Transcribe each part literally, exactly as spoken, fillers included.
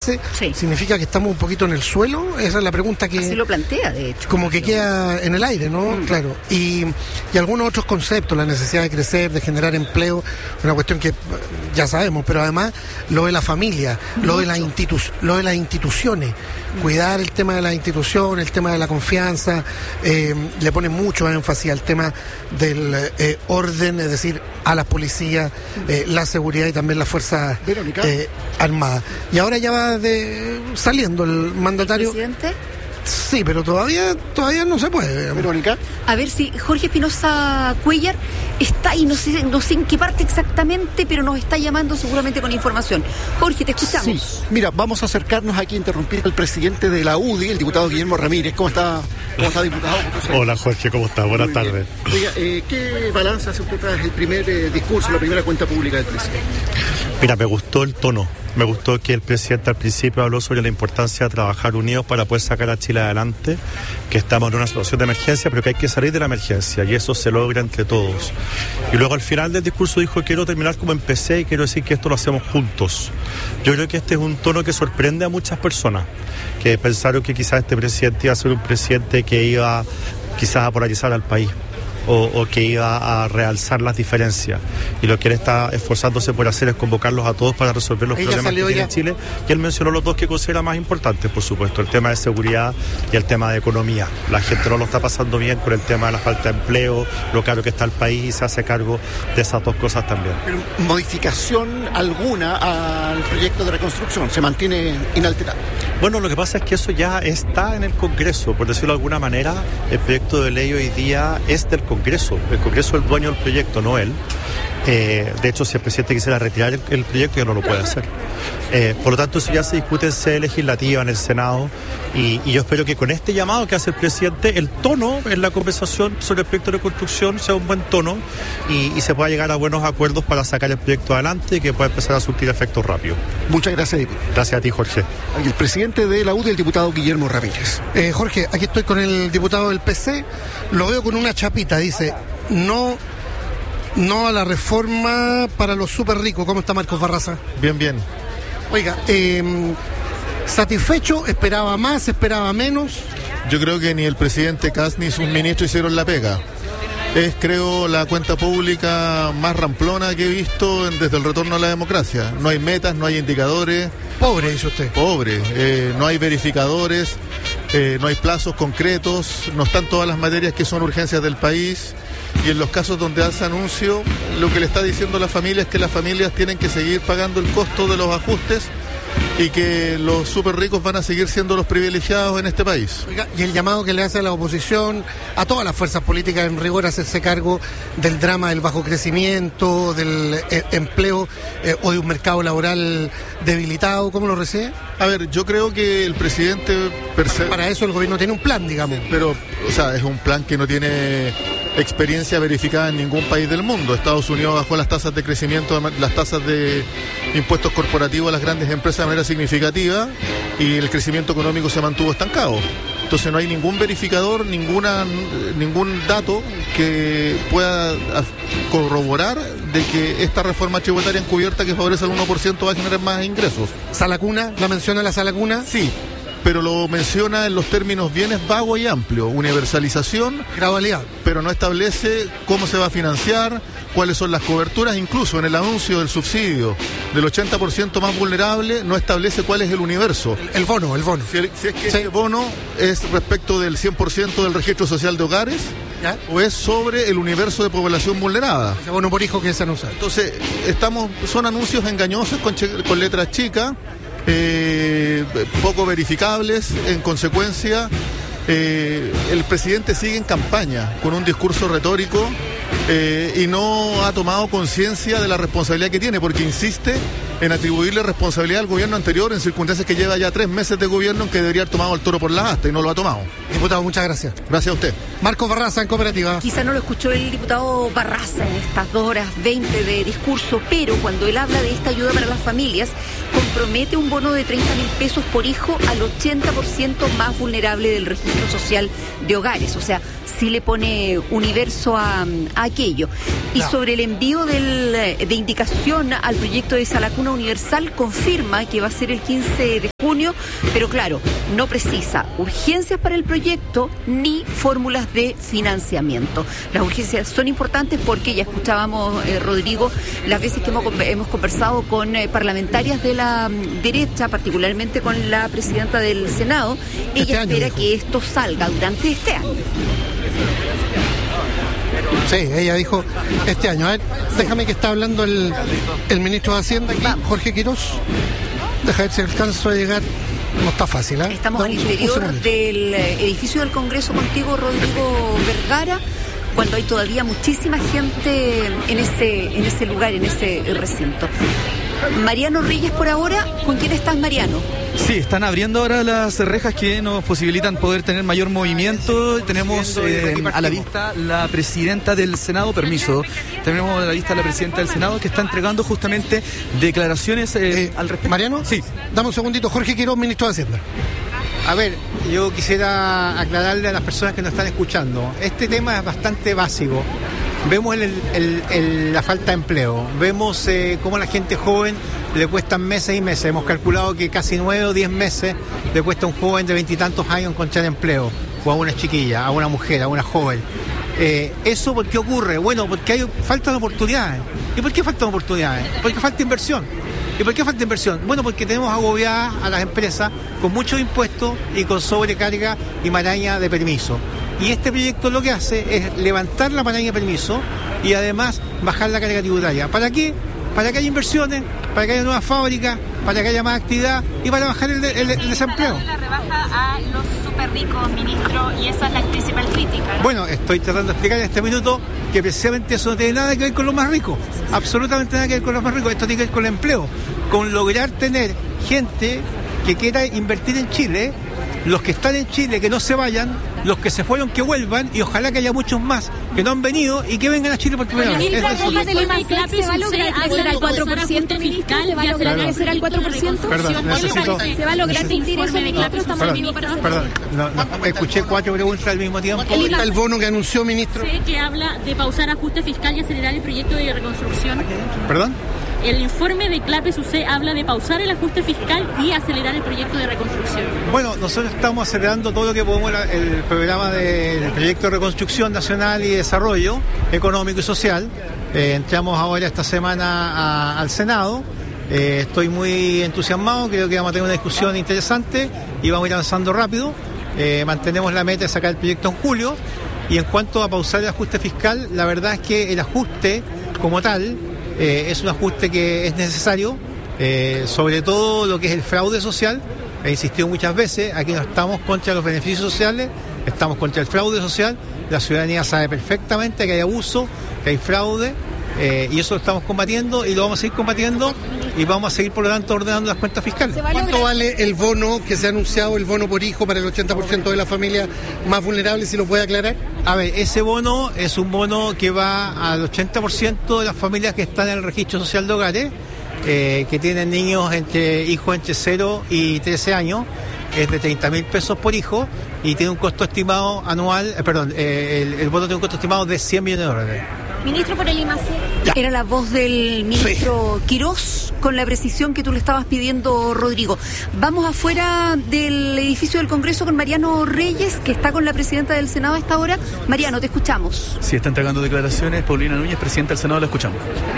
Sí. ¿Significa que estamos un poquito en el suelo? Esa es la pregunta que... Así lo plantea, de hecho. Como que queda en el aire, ¿no? Mm. Claro. Y, y algunos otros conceptos, la necesidad de crecer, de generar empleo, una cuestión que ya sabemos, pero además lo de la familia, lo de, la institu lo de las instituciones, mm. cuidar el tema de las instituciones, el tema de la confianza, eh, le pone mucho énfasis al tema del eh, orden, es decir, a las policías, eh, la seguridad y también las fuerzas eh, armadas. Y ahora ya va de, saliendo el mandatario. ¿El presidente? Sí, pero todavía todavía no se puede. Verónica. A ver si Jorge Espinosa Cuéllar está ahí, no sé, no sé en qué parte exactamente, pero nos está llamando seguramente con información. Jorge, te escuchamos. Sí, mira, vamos a acercarnos aquí a interrumpir al presidente de la U D I, el diputado Guillermo Ramírez. ¿Cómo está, cómo está diputado? Hola Jorge, ¿cómo está? Buenas Muy tardes. Bien. Oiga, eh, ¿qué balance hace usted tras el primer eh, discurso, la primera cuenta pública del presidente? Mira, me gustó el tono. Me gustó que el presidente al principio habló sobre la importancia de trabajar unidos para poder sacar a Chile adelante, que estamos en una situación de emergencia, pero que hay que salir de la emergencia y eso se logra entre todos. Y luego al final del discurso dijo, quiero terminar como empecé y quiero decir que esto lo hacemos juntos. Yo creo que este es un tono que sorprende a muchas personas, que pensaron que quizás este presidente iba a ser un presidente que iba quizás a polarizar al país. O, o que iba a realzar las diferencias. Y lo que él está esforzándose por hacer es convocarlos a todos para resolver los Ella problemas que tiene ya. en Chile. Y él mencionó los dos que considera más importantes, por supuesto, el tema de seguridad y el tema de economía. La gente no lo está pasando bien con el tema de la falta de empleo, lo caro que está el país, y se hace cargo de esas dos cosas también. Pero, ¿modificación alguna al proyecto de reconstrucción? ¿Se mantiene inalterado? Bueno, lo que pasa es que eso ya está en el Congreso, por decirlo de alguna manera. El proyecto de ley hoy día es del Congreso. El Congreso es el dueño del proyecto, no él. Eh, de hecho, si el presidente quisiera retirar el, el proyecto, ya no lo puede hacer. Eh, por lo tanto, eso ya se discute en sede legislativa, en el Senado, y, y yo espero que con este llamado que hace el presidente, el tono en la conversación sobre el proyecto de reconstrucción sea un buen tono y, y se pueda llegar a buenos acuerdos para sacar el proyecto adelante y que pueda empezar a surtir efectos rápidos. Muchas gracias, diputado. Gracias a ti, Jorge. Y el presidente de la U D I, el diputado Guillermo Ramírez. Eh, Jorge, aquí estoy con el diputado del P C, lo veo con una chapita, dice, no... No a la reforma para los súper ricos. ¿Cómo está Marcos Barraza? Bien, bien. Oiga, eh, ¿satisfecho? ¿Esperaba más? ¿Esperaba menos? Yo creo que ni el presidente Kast ni sus ministros hicieron la pega. Es, creo, la cuenta pública más ramplona que he visto desde el retorno a la democracia. No hay metas, no hay indicadores. Pobre, dice usted. Pobre. Eh, no hay verificadores, eh, no hay plazos concretos, no están todas las materias que son urgencias del país. Y en los casos donde hace anuncio, lo que le está diciendo a la familia es que las familias tienen que seguir pagando el costo de los ajustes y que los súper ricos van a seguir siendo los privilegiados en este país. Oiga, y el llamado que le hace a la oposición, a todas las fuerzas políticas en rigor, a hacerse cargo del drama del bajo crecimiento, del eh, empleo eh, o de un mercado laboral debilitado, ¿cómo lo recibe? A ver, yo creo que el presidente... Para eso el gobierno tiene un plan, digamos. Pero, o sea, es un plan que no tiene experiencia verificada en ningún país del mundo. Estados Unidos bajó las tasas de crecimiento, las tasas de impuestos corporativos a las grandes empresas de manera significativa y el crecimiento económico se mantuvo estancado. Entonces no hay ningún verificador, ninguna ningún dato que pueda corroborar de que esta reforma tributaria encubierta que favorece al uno por ciento va a generar más ingresos. ¿Sala cuna? ¿La menciona la sala cuna? Sí, pero lo menciona en los términos bien vago y amplio, universalización, gradualidad, pero no establece cómo se va a financiar, cuáles son las coberturas, incluso en el anuncio del subsidio del ochenta por ciento más vulnerable no establece cuál es el universo. El, el bono, el bono. Si, el, si es que sí. Ese bono es respecto del cien por ciento del registro social de hogares, ¿ya? O es sobre el universo de población vulnerada. Ese bono por hijo que se anuncia. Entonces, estamos, son anuncios engañosos con, con letras chicas, Eh, poco verificables. En consecuencia, eh, el presidente sigue en campaña con un discurso retórico eh, y no ha tomado conciencia de la responsabilidad que tiene, porque insiste en atribuirle responsabilidad al gobierno anterior en circunstancias que lleva ya tres meses de gobierno en que debería haber tomado el toro por las astas y no lo ha tomado. Diputado, muchas gracias. Gracias a usted. Marcos Barraza, en Cooperativa. Quizá no lo escuchó el diputado Barraza en estas dos horas veinte de discurso, pero cuando él habla de esta ayuda para las familias, compromete un bono de treinta mil pesos por hijo al ochenta por ciento más vulnerable del registro social de hogares. O sea, sí le pone universo a, a aquello. Y no. sobre el envío del, de indicación al proyecto de Sala Cuna universal, confirma que va a ser el quince de junio, pero claro, no precisa urgencias para el proyecto ni fórmulas de financiamiento. Las urgencias son importantes porque ya escuchábamos, eh, Rodrigo, las veces que hemos, hemos conversado con eh, parlamentarias de la um, derecha, particularmente con la presidenta del Senado. Ella este espera año, que esto salga durante este año. Sí, ella dijo este año. A ver, déjame que está hablando el, el ministro de Hacienda aquí, Jorge Quirós. Deja ver si alcanzo a llegar. No está fácil, ¿eh? Estamos Dame al un- un interior segundito. del eh, edificio del Congreso contigo, Rodrigo Vergara, cuando hay todavía muchísima gente en ese, en ese lugar, en ese recinto. Mariano Reyes por ahora, ¿con quién estás, Mariano? Sí, están abriendo ahora las rejas que nos posibilitan poder tener mayor movimiento. Tenemos eh, a la vista la presidenta del Senado, permiso, tenemos a la vista la presidenta del Senado que está entregando justamente declaraciones eh, Eh, al respecto. Mariano, Sí. dame un segundito. Jorge Quirós, ministro de Hacienda. A ver, yo quisiera aclararle a las personas que nos están escuchando. Este tema es bastante básico. Vemos el- el- el- la falta de empleo. Vemos eh, cómo a la gente joven le cuestan meses y meses. Hemos calculado que casi nueve o diez meses le cuesta a un joven de veintitantos años encontrar empleo. O a una chiquilla, a una mujer, a una joven. Eh, ¿Eso por qué ocurre? Bueno, porque hay falta de oportunidades. ¿Y por qué faltan oportunidades? Porque falta inversión. ¿Y por qué falta inversión? Bueno, porque tenemos agobiadas a las empresas con muchos impuestos y con sobrecarga y maraña de permiso. Y este proyecto lo que hace es levantar la maraña de permiso y además bajar la carga tributaria. ¿Para qué? Para que haya inversiones, para que haya nuevas fábricas, para que haya más actividad y para bajar el, el- el desempleo. La rebaja a los súper ricos, ministro, y esa es la principal crítica, ¿no? Bueno, estoy tratando de explicar en este minuto que precisamente eso no tiene nada que ver con los más ricos, absolutamente nada que ver con los más ricos, esto tiene que ver con el empleo, con lograr tener gente que quiera invertir en Chile, los que están en Chile que no se vayan, los que se fueron que vuelvan y ojalá que haya muchos más que no han venido y que vengan a Chile por primera vez. Es eso. ¿Se va a lograr crecer al cuatro por ciento, ministro? ¿Se va a lograr crecer al cuatro por ciento? Perdón, necesito... ¿Se va a lograr sentir eso, ministro? Estamos Perdón, perdón, no, no, escuché cuatro preguntas al mismo tiempo. ¿Está el bono que anunció, ministro? Sé que habla de pausar ajuste fiscal y acelerar el proyecto de reconstrucción. ¿Perdón? El informe de CLAPES U C habla de pausar el ajuste fiscal y acelerar el proyecto de reconstrucción. Bueno, nosotros estamos acelerando todo lo que podemos la- el programa del proyecto de reconstrucción nacional y desarrollo económico y social. Eh, entramos ahora esta semana a- al Senado. Eh, estoy muy entusiasmado, creo que vamos a tener una discusión interesante y vamos a ir avanzando rápido. Eh, mantenemos la meta de sacar el proyecto en julio. Y en cuanto a pausar el ajuste fiscal, la verdad es que el ajuste como tal eh, es un ajuste que es necesario, eh, sobre todo lo que es el fraude social. He insistido muchas veces, aquí no estamos contra los beneficios sociales, estamos contra el fraude social. La ciudadanía sabe perfectamente que hay abuso, que hay fraude, eh, y eso lo estamos combatiendo y lo vamos a seguir combatiendo y vamos a seguir, por lo tanto, ordenando las cuentas fiscales. ¿Cuánto vale el bono que se ha anunciado, el bono por hijo para el ochenta por ciento de las familias más vulnerables, si lo puede aclarar? A ver, ese bono es un bono que va al ochenta por ciento de las familias que están en el registro social de hogares, eh, que tienen niños entre hijos entre cero y trece años, es de treinta mil pesos por hijo y tiene un costo estimado anual, eh, perdón, eh, el, el bono tiene un costo estimado de cien millones de dólares. Ministro, por el I M A C. Era la voz del ministro Quirós con la precisión que tú le estabas pidiendo, Rodrigo. Vamos afuera del edificio del Congreso con Mariano Reyes, que está con la presidenta del Senado a esta hora. Mariano, te escuchamos. Sí, está entregando declaraciones. Paulina Núñez, presidenta del Senado, la escuchamos.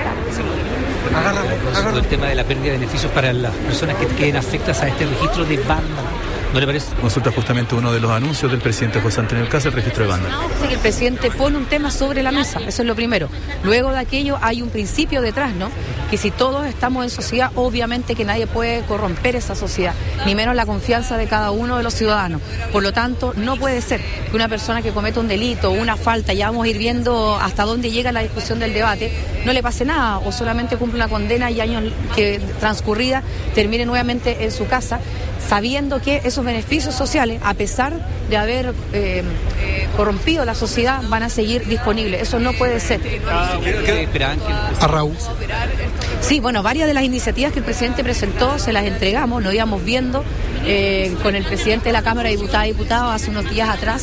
Todo el tema de la pérdida de beneficios para las personas que queden afectadas a este registro de banda. ¿No le parece? Consulta justamente uno de los anuncios del presidente José Antonio Alcázar, el registro de banda. Que el presidente pone un tema sobre la mesa, eso es lo primero. Luego de aquello hay un principio detrás, ¿no? Que si todos estamos en sociedad, obviamente que nadie puede corromper esa sociedad, ni menos la confianza de cada uno de los ciudadanos. Por lo tanto, no puede ser que una persona que cometa un delito o una falta, ya vamos a ir viendo hasta dónde llega la discusión del debate, no le pase nada o solamente cumple una condena y años que transcurrida termine nuevamente en su casa, sabiendo que esos beneficios sociales, a pesar de haber eh, corrompido la sociedad, van a seguir disponibles. Eso no puede ser. A Raúl. Sí, bueno, varias de las iniciativas que el presidente presentó se las entregamos, nos íbamos viendo eh, con el presidente de la Cámara de Diputadas y Diputados hace unos días atrás,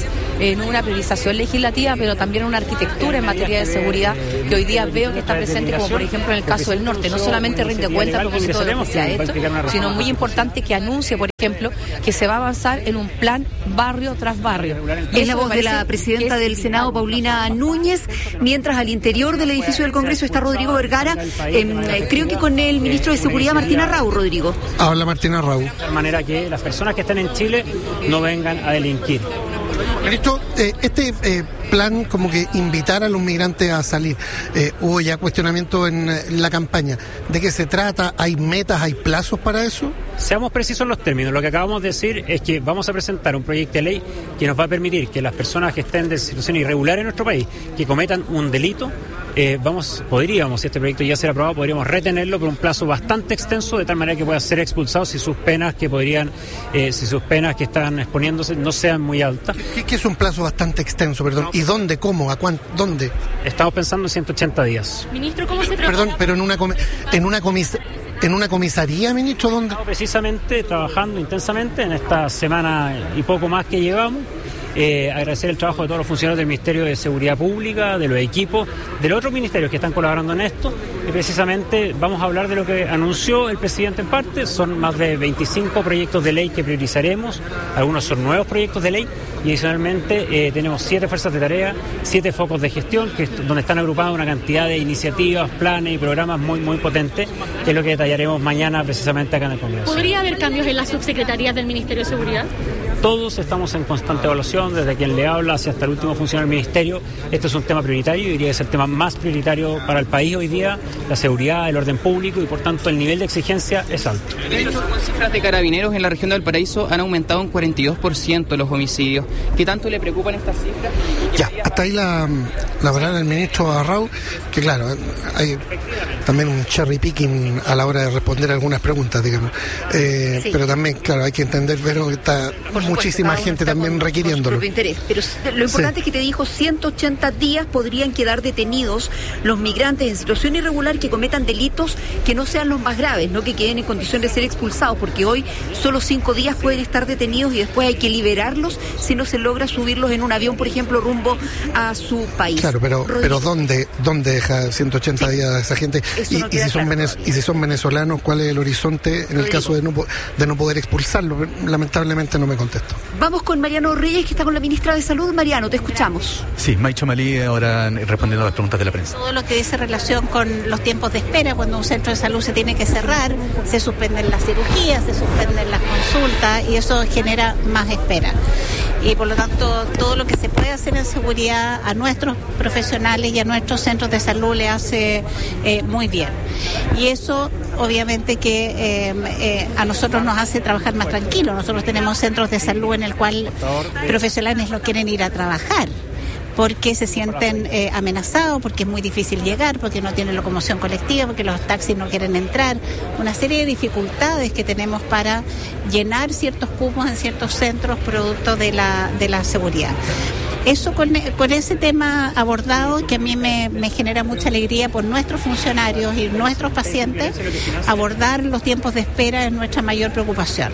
en una priorización legislativa, pero también una arquitectura en materia de seguridad que hoy día veo que está presente, como por ejemplo en el caso del norte. No solamente rinde cuenta a propósito de lo que se ha hecho, sino muy importante que anuncie, por ejemplo, que se va a avanzar en un plan barrio tras barrio. Es la voz de la presidenta del Senado, Paulina Núñez, mientras al interior del edificio del Congreso está Rodrigo Vergara, eh, creo que con el ministro de Seguridad, Martín Arrau. Rodrigo. Habla Martín Arrau. De manera que las personas que estén en Chile no vengan a delinquir. Ministro, eh, este eh, plan como que invitar a los migrantes a salir, eh, hubo ya cuestionamiento en, en la campaña. ¿De qué se trata? ¿Hay metas, hay plazos para eso? Seamos precisos en los términos. Lo que acabamos de decir es que vamos a presentar un proyecto de ley que nos va a permitir que las personas que estén en situación irregular en nuestro país, que cometan un delito, eh, vamos, podríamos, si este proyecto ya será aprobado, podríamos retenerlo por un plazo bastante extenso, de tal manera que pueda ser expulsado si sus penas que podrían, eh, si sus penas que están exponiéndose no sean muy altas. ¿Qué, qué es un plazo bastante extenso, perdón? ¿Y dónde, cómo, a cuánto, dónde? Estamos pensando en ciento ochenta días. Ministro, ¿cómo se prepara? Perdón, pero en una com- en una comis ¿En una comisaría, ministro? ¿Dónde? Estamos precisamente trabajando intensamente en esta semana y poco más que llevamos. Eh, agradecer el trabajo de todos los funcionarios del Ministerio de Seguridad Pública, de los equipos, de los otros ministerios que están colaborando en esto. Y precisamente vamos a hablar de lo que anunció el presidente en parte. Son más de veinticinco proyectos de ley que priorizaremos. Algunos son nuevos proyectos de ley. Y adicionalmente eh, tenemos siete fuerzas de tarea, siete focos de gestión, que es donde están agrupadas una cantidad de iniciativas, planes y programas muy, muy potentes, que es lo que detallaremos mañana precisamente acá en el Congreso. ¿Podría haber cambios en las subsecretarías del Ministerio de Seguridad? Todos estamos en constante evaluación, desde quien le habla hacia hasta el último funcionario del Ministerio. Este es un tema prioritario, diría que es el tema más prioritario para el país hoy día, la seguridad, el orden público, y por tanto el nivel de exigencia es alto. Las cifras de carabineros en la región de Valparaíso han aumentado un cuarenta y dos por ciento los homicidios. ¿Qué tanto le preocupan estas cifras? Ya, hasta ahí la, la palabra del ministro Arrau, que claro, hay también un cherry picking a la hora de responder algunas preguntas, digamos. Eh, sí. Pero también, claro, hay que entender, pero está Por muchísima supuesto, gente también con, requiriéndolo. Con interés. Pero lo importante sí. es que te dijo ciento ochenta días podrían quedar detenidos los migrantes en situación irregular que cometan delitos que no sean los más graves, no que queden en condición de ser expulsados, porque hoy solo cinco días pueden estar detenidos y después hay que liberarlos si no se logra subirlos en un avión, por ejemplo, rumbo a su país. Claro, pero pero ¿dónde dónde deja ciento ochenta sí. días esa gente? Y, no y, si son venez, y si son venezolanos, ¿cuál es el horizonte en el caso de no, de no poder expulsarlos? Lamentablemente no me contesto. Vamos con Mariano Reyes, que está con la ministra de Salud. Mariano, te escuchamos. Sí, Maicho Malí ahora respondiendo a las preguntas de la prensa. Todo lo que dice relación con los tiempos de espera, cuando un centro de salud se tiene que cerrar, se suspenden las cirugías, se suspenden las consultas y eso genera más espera. Y por lo tanto, todo lo que se puede hacer en seguridad a nuestros profesionales y a nuestros centros de salud le hace eh, muy bien. Y eso, obviamente, que eh, eh, a nosotros nos hace trabajar más tranquilos. Nosotros tenemos centros de salud en el cual profesionales no quieren ir a trabajar porque se sienten eh, amenazados, porque es muy difícil llegar, porque no tienen locomoción colectiva, porque los taxis no quieren entrar, una serie de dificultades que tenemos para llenar ciertos cupos en ciertos centros producto de la, de la seguridad. Eso con, con ese tema abordado, que a mí me, me genera mucha alegría por nuestros funcionarios y nuestros pacientes, abordar los tiempos de espera es nuestra mayor preocupación.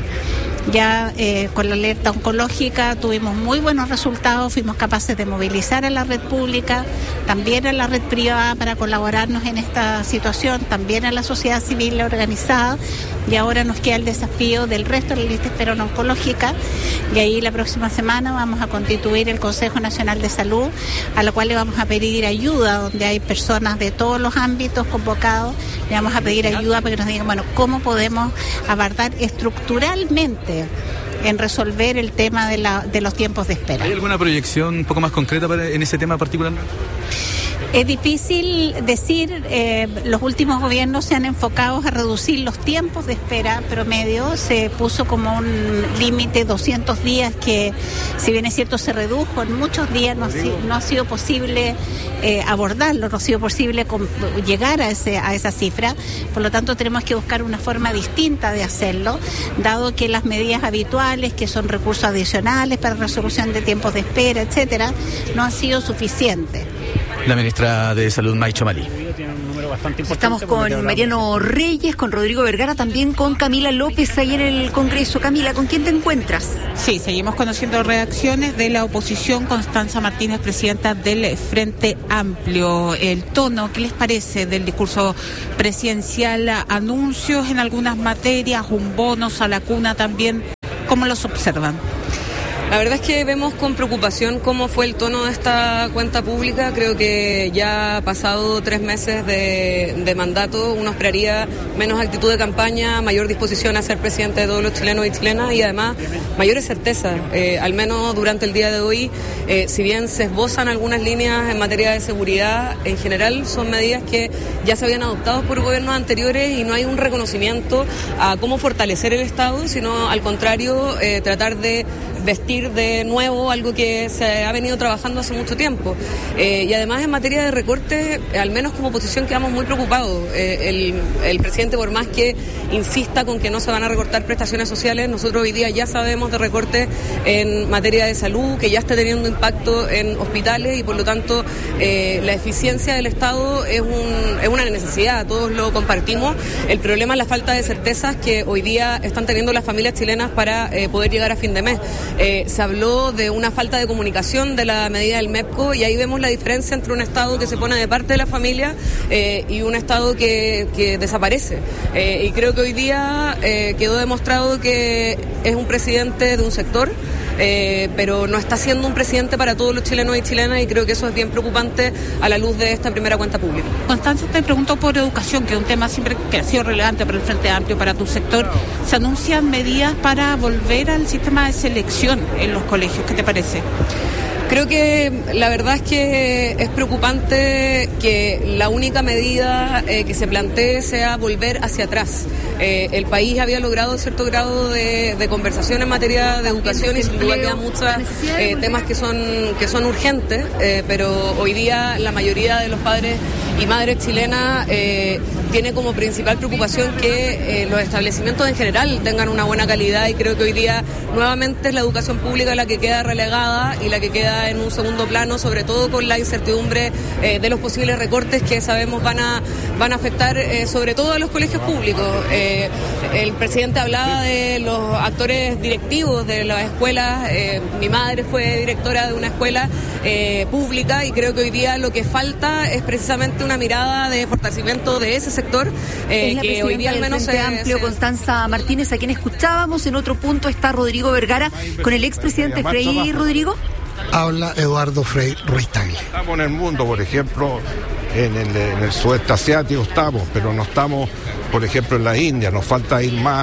Ya eh, con la alerta oncológica tuvimos muy buenos resultados, fuimos capaces de movilizar a la red pública, también a la red privada para colaborarnos en esta situación, también a la sociedad civil organizada, y ahora nos queda el desafío del resto de la lista de espera oncológica, y ahí la próxima semana vamos a constituir el Consejo Nacional de Salud, a lo cual le vamos a pedir ayuda, donde hay personas de todos los ámbitos convocados, le vamos a pedir ayuda para que nos digan, bueno, cómo podemos abordar estructuralmente en resolver el tema de, la, de los tiempos de espera. ¿Hay alguna proyección un poco más concreta para, en ese tema particular? Es difícil decir, eh, los últimos gobiernos se han enfocado a reducir los tiempos de espera promedio, se puso como un límite doscientos días que, si bien es cierto, se redujo, en muchos días no ha, no ha sido posible eh, abordarlo, no ha sido posible con, llegar a, ese, a esa cifra, por lo tanto tenemos que buscar una forma distinta de hacerlo, dado que las medidas habituales, que son recursos adicionales para resolución de tiempos de espera, etcétera, no han sido suficientes. La ministra de Salud, Maicho Malí. Tiene un número bastante importante. Estamos con Mariano Reyes, con Rodrigo Vergara, también con Camila López ahí en el Congreso. Camila, ¿con quién te encuentras? Sí, seguimos conociendo reacciones de la oposición. Constanza Martínez, presidenta del Frente Amplio. El tono, ¿qué les parece del discurso presidencial? Anuncios en algunas materias, un bonos a la cuna también. ¿Cómo los observan? La verdad es que vemos con preocupación cómo fue el tono de esta cuenta pública. Creo que ya ha pasado tres meses de, de mandato. Uno esperaría menos actitud de campaña, mayor disposición a ser presidente de todos los chilenos y chilenas y además mayores certezas. Eh, al menos durante el día de hoy, eh, si bien se esbozan algunas líneas en materia de seguridad, en general son medidas que ya se habían adoptado por gobiernos anteriores y no hay un reconocimiento a cómo fortalecer el Estado, sino al contrario, eh, tratar de vestir de nuevo algo que se ha venido trabajando hace mucho tiempo. Eh, y además en materia de recortes, al menos como oposición quedamos muy preocupados. Eh, el, el presidente, por más que insista con que no se van a recortar prestaciones sociales, nosotros hoy día ya sabemos de recortes en materia de salud, que ya está teniendo impacto en hospitales y por lo tanto eh, la eficiencia del Estado es, un, es una necesidad, todos lo compartimos. El problema es la falta de certezas que hoy día están teniendo las familias chilenas para eh, poder llegar a fin de mes. Eh, se habló de una falta de comunicación de la medida del MEPCO y ahí vemos la diferencia entre un Estado que se pone de parte de la familia eh, y un Estado que, que desaparece. Eh, y creo que hoy día eh, quedó demostrado que es un presidente de un sector, eh, pero no está siendo un presidente para todos los chilenos y chilenas y creo que eso es bien preocupante a la luz de esta primera cuenta pública. Constanza, te pregunto por educación, que es un tema siempre que ha sido relevante para el Frente Amplio, para tu sector. ¿Se anuncian medidas para volver al sistema de selección en los colegios? ¿Qué te parece? Creo que la verdad es que es preocupante que la única medida eh, que se plantee sea volver hacia atrás. Eh, el país había logrado cierto grado de, de conversación en materia de educación y sin duda quedan muchos eh, temas que son, que son urgentes, eh, pero hoy día la mayoría de los padres y madres chilenas eh, tiene como principal preocupación que eh, los establecimientos en general tengan una buena calidad y creo que hoy día nuevamente es la educación pública la que queda relegada y la que queda en un segundo plano, sobre todo con la incertidumbre eh, de los posibles recortes que sabemos van a van a afectar eh, sobre todo a los colegios públicos. Eh, el presidente hablaba de los actores directivos de las escuelas. Eh, mi madre fue directora de una escuela eh, pública y creo que hoy día lo que falta es precisamente una mirada de fortalecimiento de ese sector eh, es la que hoy día al menos se, Amplio, se... Constanza Martínez, a quien escuchábamos. En otro punto está Rodrigo Vergara con el expresidente Frei. Rodrigo. Habla Eduardo Frei Ruiz Tagle. Estamos en el mundo, por ejemplo, en el, en el sudeste asiático estamos, pero no estamos, por ejemplo, en la India, nos falta ir más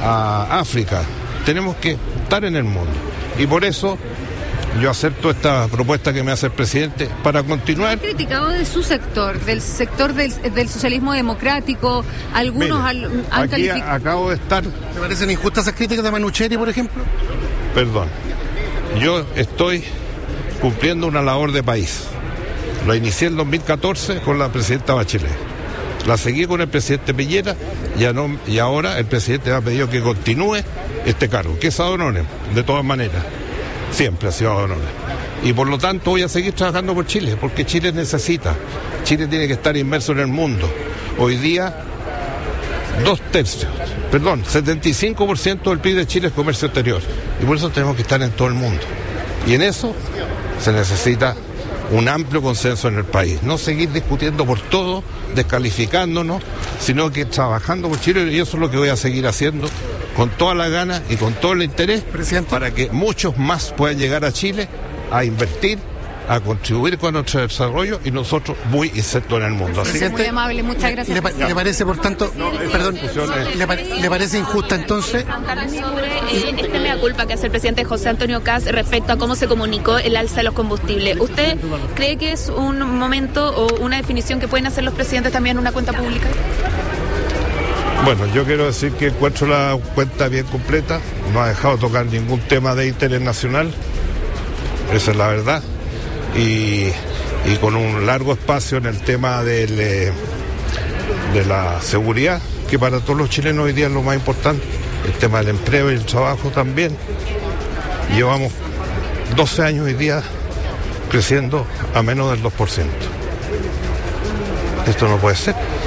a África. Tenemos que estar en el mundo. Y por eso yo acepto esta propuesta que me hace el presidente para continuar. ¿Ha criticado de su sector, del sector del, del socialismo democrático? Algunos Mire, al, han aquí calificado. Acabo de estar. ¿Te parecen injustas esas críticas de Manucheri, por ejemplo? Perdón. Yo estoy cumpliendo una labor de país. Lo inicié en dos mil catorce con la presidenta Bachelet. La seguí con el presidente Piñera y, no, y ahora el presidente me ha pedido que continúe este cargo, que es ad honorem, de todas maneras. Siempre ha sido ad honorem. Y por lo tanto voy a seguir trabajando por Chile, porque Chile necesita. Chile tiene que estar inmerso en el mundo. Hoy día, dos tercios, perdón, setenta y cinco por ciento del P I B de Chile es comercio exterior. Y por eso tenemos que estar en todo el mundo. Y en eso se necesita un amplio consenso en el país. No seguir discutiendo por todo, descalificándonos, sino que trabajando por Chile, y eso es lo que voy a seguir haciendo con toda la gana y con todo el interés, Presidente, para que muchos más puedan llegar a Chile a invertir, a contribuir con nuestro desarrollo y nosotros muy insertos en el mundo. Así muy amable, muchas gracias. ¿Le, ¿Le parece, por tanto, no, perdón, ¿le, ¿le parece injusta entonces? Sobre este mea culpa que hace el presidente José Antonio Kast respecto a cómo se comunicó el alza de los combustibles. ¿Usted cree que es un momento o una definición que pueden hacer los presidentes también en una cuenta pública? Bueno, yo quiero decir que encuentro la cuenta bien completa, no ha dejado tocar ningún tema de interés nacional, esa es la verdad. Y, y con un largo espacio en el tema del, eh, de la seguridad, que para todos los chilenos hoy día es lo más importante, el tema del empleo y el trabajo también. Llevamos doce años hoy día creciendo a menos del dos por ciento. Esto no puede ser.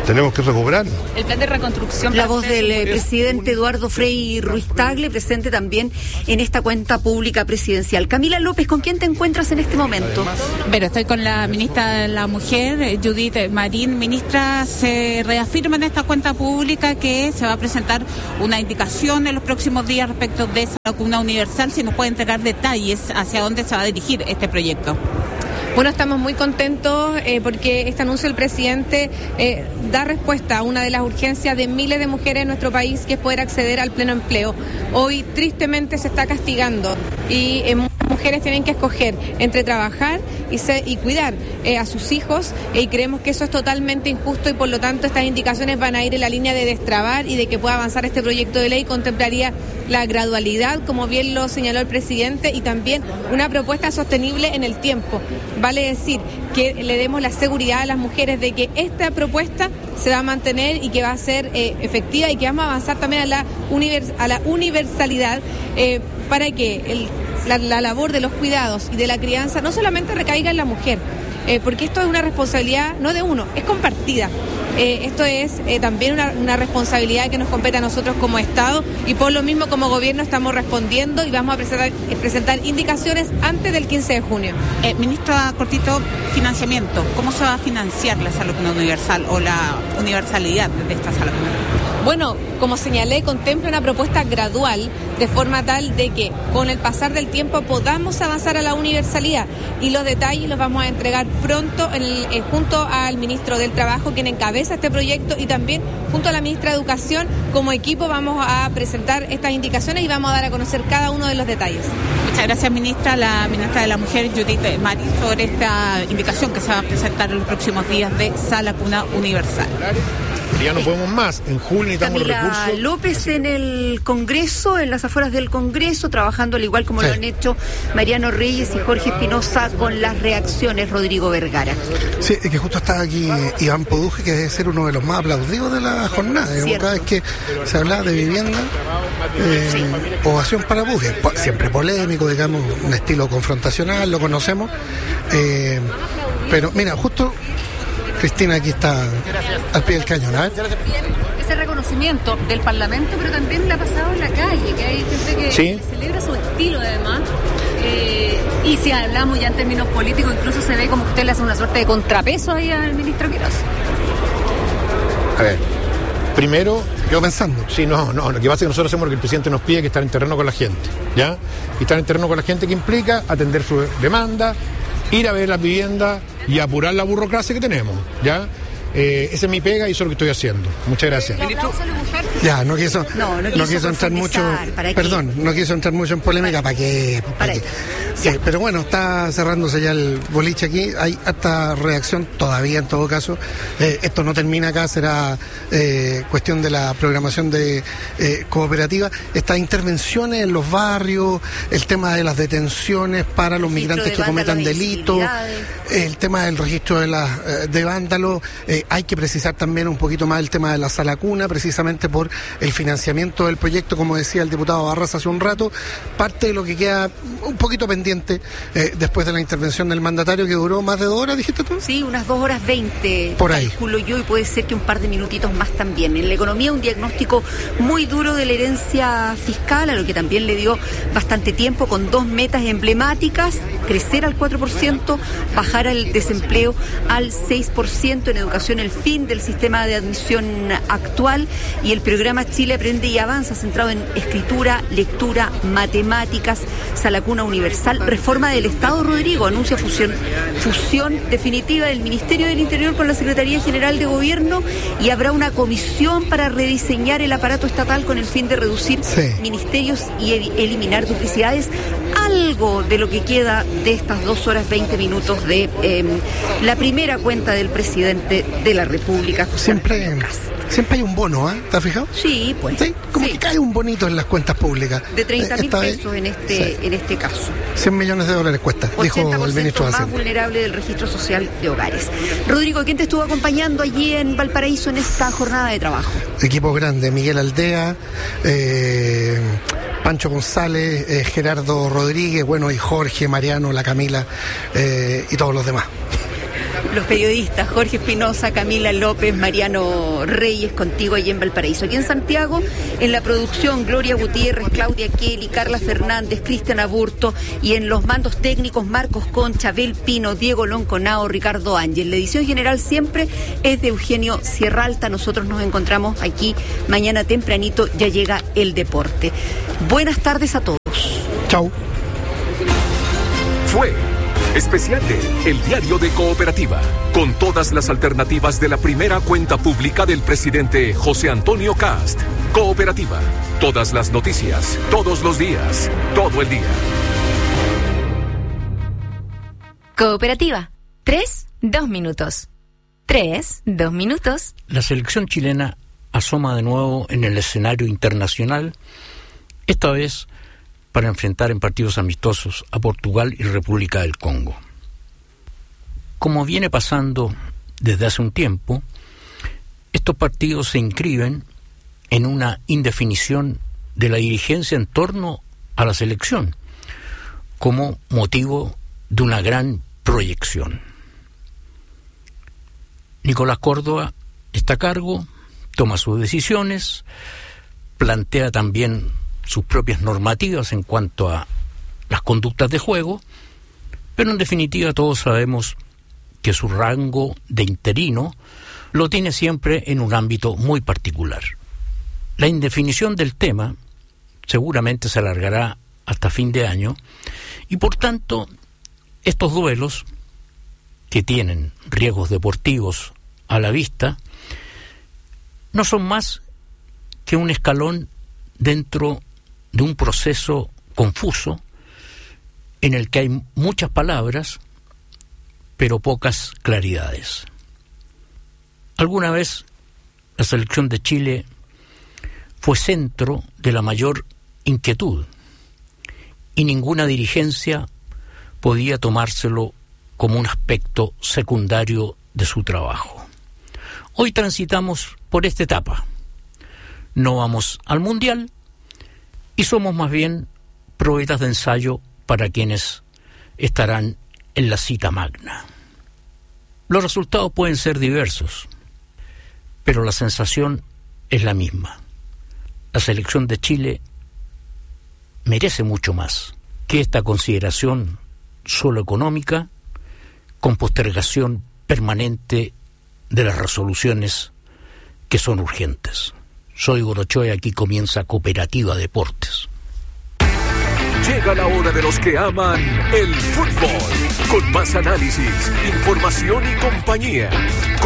Tenemos que recuperar. El plan de reconstrucción. La voz del eh, presidente Eduardo Frei Ruiz Tagle, presente también en esta cuenta pública presidencial. Camila López, ¿con quién te encuentras en este momento? Pero estoy con la ministra de la Mujer, Judith Marín. Ministra, se reafirma en esta cuenta pública que se va a presentar una indicación en los próximos días respecto de esa vacuna universal. Si nos puede entregar detalles hacia dónde se va a dirigir este proyecto. Bueno, estamos muy contentos eh, porque este anuncio del presidente eh, da respuesta a una de las urgencias de miles de mujeres en nuestro país, que es poder acceder al pleno empleo. Hoy tristemente se está castigando y eh, mujeres tienen que escoger entre trabajar y, ser, y cuidar eh, a sus hijos eh, y creemos que eso es totalmente injusto y por lo tanto estas indicaciones van a ir en la línea de destrabar y de que pueda avanzar este proyecto de ley. Contemplaría la gradualidad, como bien lo señaló el presidente, y también una propuesta sostenible en el tiempo. Vale decir que le demos la seguridad a las mujeres de que esta propuesta se va a mantener y que va a ser eh, efectiva y que vamos a avanzar también a la, univers- a la universalidad eh, para que el, la, la labor de los cuidados y de la crianza no solamente recaiga en la mujer, eh, porque esto es una responsabilidad no de uno, es compartida. Eh, esto es eh, también una, una responsabilidad que nos compete a nosotros como Estado y por lo mismo como gobierno estamos respondiendo y vamos a presentar, eh, presentar indicaciones antes del quince de junio. Eh, ministra, cortito, financiamiento. ¿Cómo se va a financiar la salud universal o la universalidad de esta salud? Bueno, como señalé, contempla una propuesta gradual de forma tal de que con el pasar del tiempo podamos avanzar a la universalidad y los detalles los vamos a entregar pronto en el, eh, junto al ministro del Trabajo, quien encabeza este proyecto, y también junto a la ministra de Educación. Como equipo vamos a presentar estas indicaciones y vamos a dar a conocer cada uno de los detalles. Muchas gracias, ministra. La ministra de la Mujer, Judith Marín, sobre esta indicación que se va a presentar en los próximos días de Sala Cuna Universal. Ya no podemos más. En julio necesitamos Camila recursos. López en el Congreso, en las afueras del Congreso, trabajando al igual como sí. lo han hecho Mariano Reyes y Jorge Espinosa con las reacciones, Rodrigo Vergara. Sí, es que justo está aquí Iván Poduje, que debe ser uno de los más aplaudidos de la jornada. Digamos, cada vez que se habla de vivienda, eh, sí. ovación para Poduje. Siempre polémico, digamos, un estilo confrontacional, lo conocemos. Eh, pero mira, justo Cristina aquí está al pie del cañón. ¿eh? Ese reconocimiento del Parlamento, pero también le ha pasado en la calle, que hay gente que ¿Sí? celebra su estilo además. Eh, y si hablamos ya en términos políticos, incluso se ve como usted le hace una suerte de contrapeso ahí al ministro Quiroz. A ver, primero... Yo pensando. Sí, no, no, lo que pasa es que nosotros hacemos lo que el presidente nos pide, que estar en terreno con la gente, ¿ya? Y estar en terreno con la gente que implica atender su demanda, ir a ver las viviendas y apurar la burocracia que tenemos, ¿ya? Eh, esa es mi pega y eso es lo que estoy haciendo. Muchas gracias. Ya, no quiso, no, no quiso, no quiso entrar mucho, perdón, no quiso entrar mucho en polémica, ¿para qué? ¿Para qué? Sí, pero bueno, está cerrándose ya el boliche aquí, hay hasta reacción todavía en todo caso. Eh, esto no termina acá, será eh, cuestión de la programación de eh, cooperativa. Estas intervenciones en los barrios, el tema de las detenciones para los migrantes que cometan delitos, el tema del registro de, la, de vándalos. Eh, hay que precisar también un poquito más el tema de la sala cuna, precisamente por el financiamiento del proyecto, como decía el diputado Barras hace un rato, parte de lo que queda un poquito pendiente eh, después de la intervención del mandatario, que duró más de dos horas, dijiste tú. Sí, unas dos horas veinte, por ahí. Calculo yo, y puede ser que un par de minutitos más también. En la economía, un diagnóstico muy duro de la herencia fiscal, a lo que también le dio bastante tiempo, con dos metas emblemáticas: crecer al cuatro por ciento, bajar el desempleo al seis por ciento, en educación el fin del sistema de admisión actual, y el programa Chile Aprende y Avanza, centrado en escritura, lectura, matemáticas, sala cuna universal, reforma del Estado. Rodrigo anuncia fusión, fusión definitiva del Ministerio del Interior con la Secretaría General de Gobierno, y habrá una comisión para rediseñar el aparato estatal con el fin de reducir sí. ministerios y eliminar duplicidades. Algo de lo que queda de estas dos horas veinte minutos de eh, la primera cuenta del presidente de la República. Siempre, siempre hay un bono, ¿eh? ¿Te has fijado? Sí, pues. Sí, como sí. que cae un bonito en las cuentas públicas. De treinta mil pesos vez, en este sí. en este caso. cien millones de dólares cuesta, dijo el ministro de más Hacienda. Vulnerable del registro social de hogares. Rodrigo, ¿quién te estuvo acompañando allí en Valparaíso en esta jornada de trabajo? Equipo grande: Miguel Aldea, eh, Pancho González, eh, Gerardo Rodríguez, bueno, y Jorge, Mariano, la Camila eh, y todos los demás. los periodistas Jorge Espinosa, Camila López, Mariano Reyes, contigo allí en Valparaíso. Aquí en Santiago, en la producción, Gloria Gutiérrez, Claudia Kelly, Carla Fernández, Cristian Aburto, y en los mandos técnicos, Marcos Concha, Abel Pino, Diego Lonconao, Ricardo Ángel. La edición general siempre es de Eugenio Sierralta. Nosotros nos encontramos aquí mañana tempranito, ya llega el deporte. Buenas tardes a todos. Chau. Fue Especial de El Diario de Cooperativa, con todas las alternativas de la primera cuenta pública del presidente José Antonio Cast. Cooperativa, todas las noticias, todos los días, todo el día. Cooperativa, tres, dos minutos. Tres, dos minutos. La selección chilena asoma de nuevo en el escenario internacional, esta vez para enfrentar en partidos amistosos a Portugal y República del Congo. Como viene pasando desde hace un tiempo, estos partidos se inscriben en una indefinición de la dirigencia en torno a la selección, como motivo de una gran proyección. Nicolás Córdoba está a cargo, toma sus decisiones, plantea también sus propias normativas en cuanto a las conductas de juego, pero en definitiva todos sabemos que su rango de interino lo tiene siempre en un ámbito muy particular. La indefinición del tema seguramente se alargará hasta fin de año y por tanto estos duelos, que tienen riesgos deportivos a la vista, no son más que un escalón dentro de un proceso confuso en el que hay muchas palabras pero pocas claridades. Alguna vez la selección de Chile fue centro de la mayor inquietud y ninguna dirigencia podía tomárselo como un aspecto secundario de su trabajo. Hoy transitamos por esta etapa. No vamos al Mundial y somos más bien proetas de ensayo para quienes estarán en la cita magna. Los resultados pueden ser diversos, pero la sensación es la misma. La selección de Chile merece mucho más que esta consideración solo económica, con postergación permanente de las resoluciones que son urgentes. Soy Gorochoa y aquí comienza Cooperativa Deportes. Llega la hora de los que aman el fútbol, con más análisis, información y compañía.